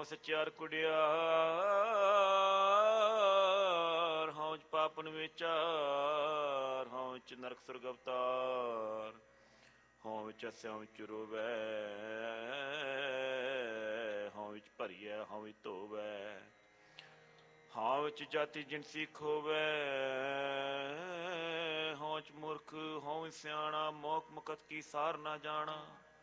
ਸਚਿਆਰ ਕੁੜਿਆਰ, ਹਉ ਚ ਪਾਪਨ ਵਿਚਾਰ, ਹਉ ਚ ਨਰਕ ਸੁਰਗ ਅਵਤਾਰ, ਹਉ ਵਿੱਚ ਹਸਿਆ ਹਉ ਚ ਰੋਵੈ, ਹਉ ਵਿੱਚ ਭਰੀਐ ਹਉ ਵਿੱਚ ਧੋਵੈ, ਹਉ ਵਿੱਚ ਜਾਤੀ ਜਿਨਸੀ ਖੋਵੈ, ਹਉ ਚ ਮੂਰਖ ਹਉ ਸਿਆਣਾ, ਮੋਖ ਮੁਕਤ ਕੀ ਸਾਰ ਨਾ ਜਾਣਾ।